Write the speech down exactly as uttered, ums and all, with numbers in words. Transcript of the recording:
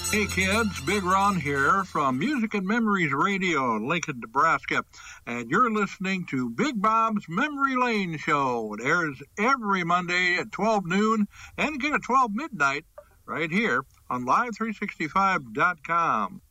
Hey kids, Big Ron here from Music and Memories Radio in Lincoln, Nebraska, and you're listening to Big Bob's Memory Lane Show. It airs every Monday at twelve noon and again at twelve midnight right here on live three sixty-five dot com.